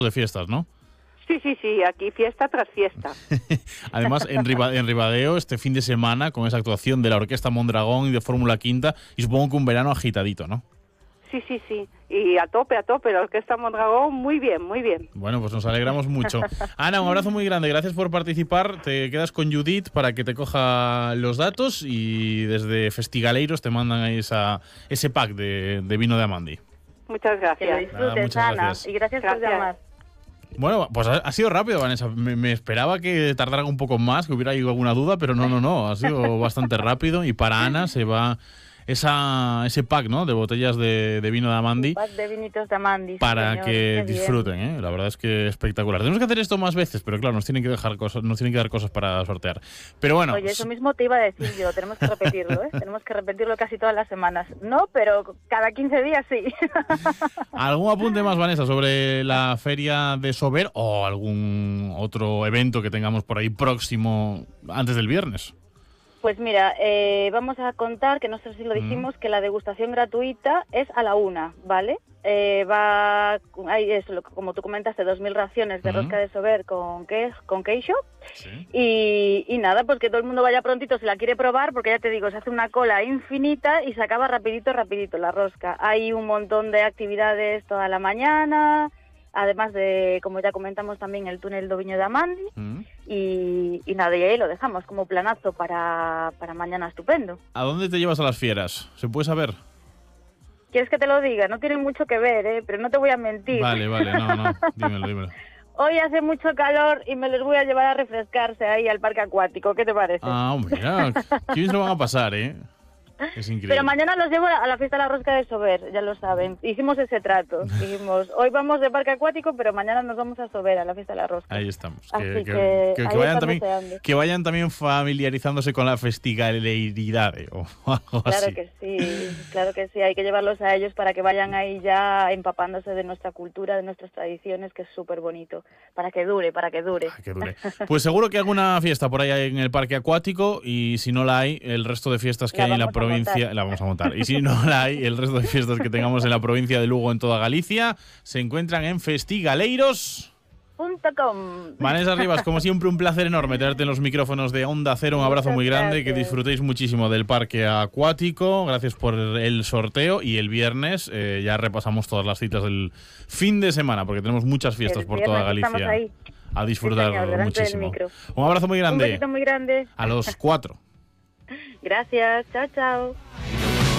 de fiestas, ¿no? Sí, aquí fiesta tras fiesta. Además, en Ribadeo, este fin de semana, con esa actuación de la Orquesta Mondragón y de Fórmula Quinta, y supongo que un verano agitadito, ¿no? Sí. Y a tope, la Orquesta Mondragón, muy bien. Bueno, pues nos alegramos mucho. Ana, un abrazo muy grande, gracias por participar. Te quedas con Judith para que te coja los datos y desde Festigaleiros te mandan ahí ese pack de vino de Amandi. Muchas Que lo gracias. disfrutes, Muchas Ana. gracias. Y gracias por llamar. Bueno, pues ha sido rápido, Vanessa. Me esperaba que tardara un poco más, que hubiera alguna duda, pero no. Ha sido bastante rápido. Y para Ana se va ese pack, ¿no?, de botellas de vino de Amandi. Un pack de vinitos de Amandi. Para señor, que qué disfruten, ¿eh? La verdad es que espectacular. Tenemos que hacer esto más veces, pero claro, nos tienen que dar cosas para sortear. Pero bueno. Oye, eso mismo te iba a decir yo, tenemos que repetirlo, ¿eh? Tenemos que repetirlo casi todas las semanas. No, pero cada 15 días sí. ¿Algún apunte más, Vanessa, sobre la feria de Sober o algún otro evento que tengamos por ahí próximo antes del viernes? Pues mira, vamos a contar, que no sé si lo dijimos, que la degustación gratuita es a la 1, ¿vale? Hay eso, como tú comentaste, 2.000 raciones de rosca de Sober con queixo. Sí. Y nada, pues que todo el mundo vaya prontito si la quiere probar, porque ya te digo, se hace una cola infinita y se acaba rapidito la rosca. Hay un montón de actividades toda la mañana, además de, como ya comentamos, también el túnel do Viño de Amandi. Y nada, y ahí lo dejamos como planazo para mañana estupendo. ¿A dónde te llevas a las fieras? ¿Se puede saber? ¿Quieres que te lo diga? No tiene mucho que ver, pero no te voy a mentir. Vale, no, dímelo. Hoy hace mucho calor y me los voy a llevar a refrescarse ahí al parque acuático. ¿Qué te parece? Ah, hombre, qué bien se lo van a pasar, ¿eh? Es increíble. Pero mañana los llevo a la fiesta de la rosca de Sober, ya lo saben. Hicimos ese trato. Dijimos, hoy vamos de parque acuático, pero mañana nos vamos a Sober, a la fiesta de la rosca. Ahí estamos. Así Que vayan también familiarizándose con la festigaleridad o algo así. Claro que sí. Hay que llevarlos a ellos para que vayan ahí ya empapándose de nuestra cultura, de nuestras tradiciones, que es súper bonito. Para que dure. Que dure. Pues seguro que alguna fiesta por ahí hay en el parque acuático, y si no la hay, el resto de fiestas que hay en la provincia la vamos a montar. Y si no la hay, el resto de fiestas que tengamos en la provincia de Lugo, en toda Galicia, se encuentran en festigaleiros.com. Vanessa Rivas, como siempre, un placer enorme tenerte en los micrófonos de Onda Cero. Un abrazo muy grande, que disfrutéis muchísimo del parque acuático. Gracias por el sorteo, y el viernes ya repasamos todas las citas del fin de semana, porque tenemos muchas fiestas por toda Galicia. A disfrutar muchísimo. Un abrazo muy grande. Un besito muy grande. A los 4. Gracias, chao.